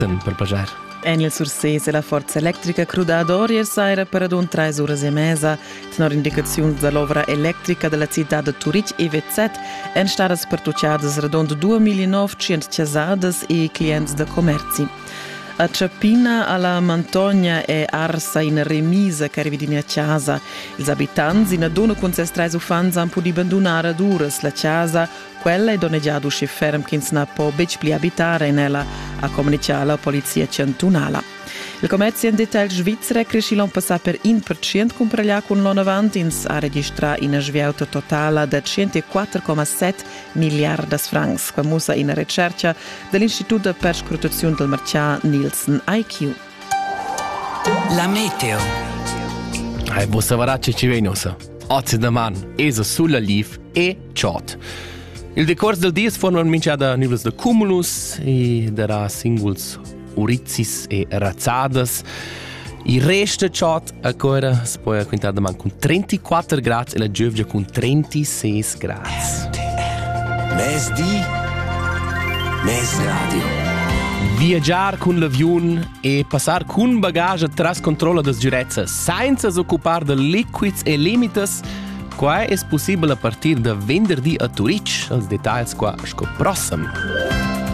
per pagar. Enel Surses e la forza elettrica cruda ad Orier saira per adun 3 horas e mesa. Tenor indicazioni dell'opera elettrica della città de Turic e Vezzet en stadas pertucciadas redond 2.900 casadas e clienti de commerci. A Ciappina, alla Mantogna e Arsa in remisa che arrivano a casa. Ils abitanti in aduna con ses trais ufans han podi abbandonare ad uras la casa, quella è doneggiato usci ferm che non può più abitare in ella, a comunicare la polizia cantonale. Il commercio in detail svizzera cresce l'anno passato per 1% comparado con l'anno avanti, ha registrato una sviauta totale di 104,7 miliardi francs, famosa in ricerca dell'Istituto per scrutazione del mercato Nielsen IQ. La meteo. Voi saprà che ci viene, oggi domani, esa sulla liv e ciot. Il decorso del dia forma minciata nuvole de cumulus e darà singuls urizzis e razzadas. Il resto ciot ancora si può quintare domani con 34 gradi e la giovia con 36 gradi. Mes di, mes radio. Viaggiare con l'avion e passare con bagagio tras controllo des giurezza senza occupare de liquids e limites. Qua è possibile a partire da venerdì a Turic. Els detalls qua sco prossem.